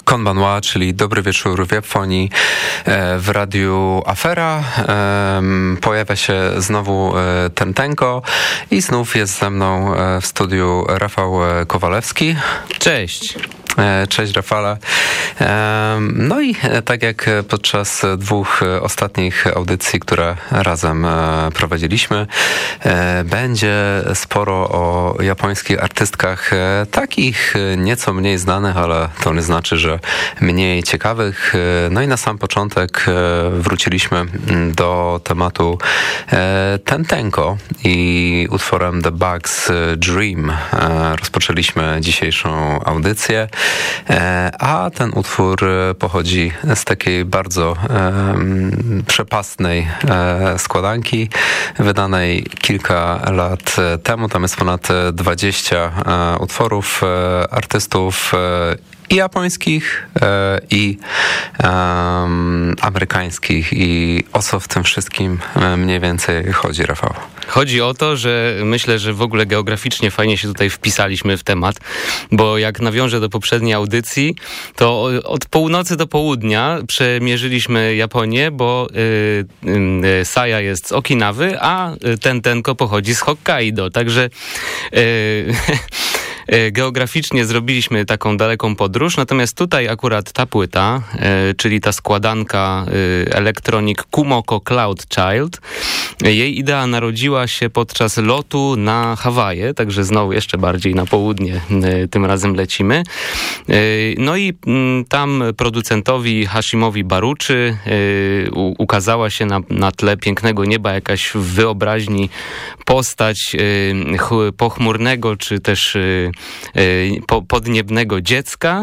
Konbanwa, czyli Dobry Wieczór w Japonii w radiu Afera. Pojawia się znowu Tentenko i znów jest ze mną w studiu Rafał Kowalewski. Cześć. Cześć Rafale. No i tak jak podczas dwóch ostatnich audycji, które razem prowadziliśmy, będzie sporo o japońskich artystkach, takich nieco mniej znanych, ale to nie znaczy, że mniej ciekawych. No i na sam początek wróciliśmy do tematu Tentenko i utworem The Bug's Dream rozpoczęliśmy dzisiejszą audycję. A ten utwór pochodzi z takiej bardzo przepastnej składanki, wydanej kilka lat temu. Tam jest ponad 20 utworów artystów i japońskich, i amerykańskich. I o co w tym wszystkim mniej więcej chodzi, Rafał? Chodzi o to, że myślę, że w ogóle geograficznie fajnie się tutaj wpisaliśmy w temat, bo jak nawiążę do poprzedniej audycji, to od północy do południa przemierzyliśmy Japonię, bo Saya jest z Okinawy, a Tentenko pochodzi z Hokkaido. Także geograficznie zrobiliśmy taką daleką podróż, natomiast tutaj akurat ta płyta, czyli ta składanka Electronic Kumoko Cloud Child, jej idea narodziła się podczas lotu na Hawaje, także znowu jeszcze bardziej na południe tym razem lecimy. No i tam producentowi Hashimowi Baruczy ukazała się na tle pięknego nieba jakaś w wyobraźni postać pochmurnego, czy też podniebnego dziecka,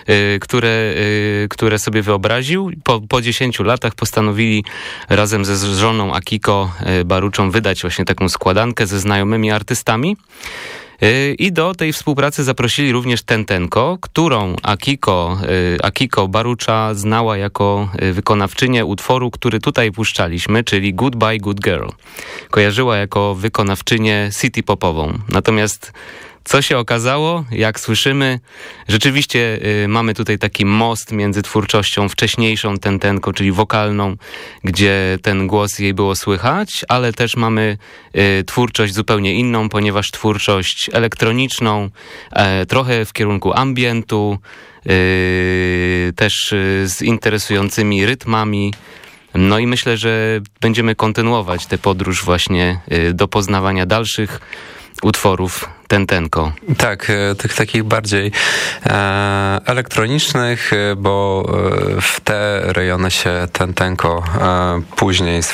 które sobie wyobraził. Po 10 latach postanowili razem ze żoną Akiko Baruczą wydać właśnie taką składankę ze znajomymi artystami. I do tej współpracy zaprosili również Tentenko, którą Akiko Barucza znała jako wykonawczynię utworu, który tutaj puszczaliśmy, czyli Goodbye Good Girl. Kojarzyła jako wykonawczynię city popową. Natomiast co się okazało? Jak słyszymy, rzeczywiście mamy tutaj taki most między twórczością wcześniejszą Tentenko, czyli wokalną, gdzie ten głos jej było słychać, ale też mamy twórczość zupełnie inną, ponieważ twórczość elektroniczną, trochę w kierunku ambientu, też z interesującymi rytmych. No i myślę, że będziemy kontynuować tę podróż właśnie do poznawania dalszych utworów Tentenko. Tak, tych takich bardziej elektronicznych, bo w te rejony się Tentenko później